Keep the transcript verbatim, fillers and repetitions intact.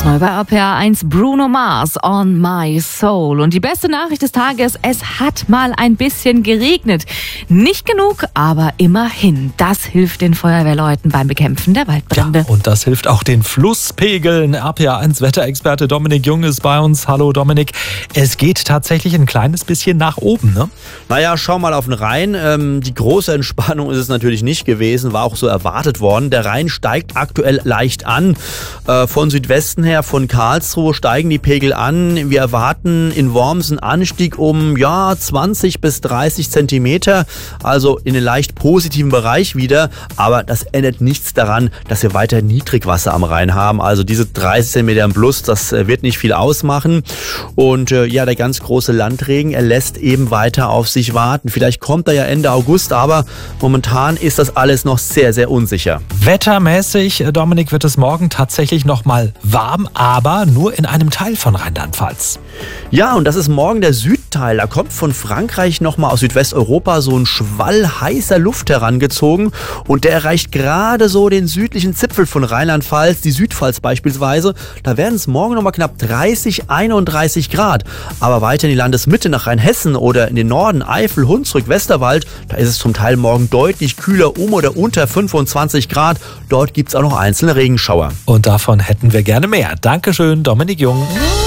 Ganz neu bei R P R eins, Bruno Mars, On My Soul. Und die beste Nachricht des Tages, es hat mal ein bisschen geregnet. Nicht genug, aber immerhin. Das hilft den Feuerwehrleuten beim Bekämpfen der Waldbrände. Ja, und das hilft auch den Flusspegeln. R P R eins Wetterexperte Dominik Jung ist bei uns. Hallo Dominik. Es geht tatsächlich ein kleines bisschen nach oben, ne? Naja, schau mal auf den Rhein. Ähm, die große Entspannung ist es natürlich nicht gewesen, war auch so erwartet worden. Der Rhein steigt aktuell leicht an. Äh, von Südwesten her, von Karlsruhe steigen die Pegel an. Wir erwarten in Worms einen Anstieg um ja, zwanzig bis dreißig Zentimeter, also in den leicht positiven Bereich wieder. Aber das ändert nichts daran, dass wir weiter Niedrigwasser am Rhein haben. Also diese dreißig Zentimeter im Plus, das wird nicht viel ausmachen. Und äh, ja, der ganz große Landregen, er lässt eben weiter auf sich warten. Vielleicht kommt er ja Ende August, aber momentan ist das alles noch sehr, sehr unsicher. Wettermäßig, Dominik, wird es morgen tatsächlich noch mal warm, aber nur in einem Teil von Rheinland-Pfalz. Ja, und das ist morgen der Südteil. Da kommt von Frankreich nochmal aus Südwesteuropa so ein Schwall heißer Luft herangezogen und der erreicht gerade so den südlichen Zipfel von Rheinland-Pfalz, die Südpfalz beispielsweise. Da werden es morgen nochmal knapp dreißig, einunddreißig Grad. Aber weiter in die Landesmitte nach Rheinhessen oder in den Norden, Eifel, Hunsrück, Westerwald, da ist es zum Teil morgen deutlich kühler, um oder unter fünfundzwanzig Grad. Dort gibt es auch noch einzelne Regenschauer. Und davon hätten wir gerne mehr. Dankeschön, Dominik Jung.